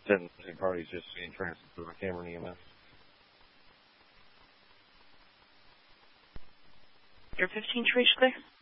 10 missing parties just being transferred to the Cameron EMS. Your 15 to reach there?